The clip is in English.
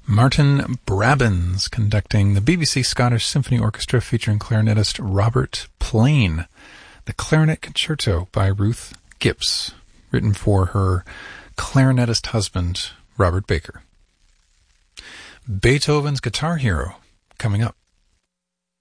Martin Brabbins conducting the BBC Scottish Symphony Orchestra featuring clarinetist Robert Plain. The Clarinet Concerto by Ruth Gips, written for her clarinetist husband, Robert Baker. Beethoven's Guitar Hero, coming up.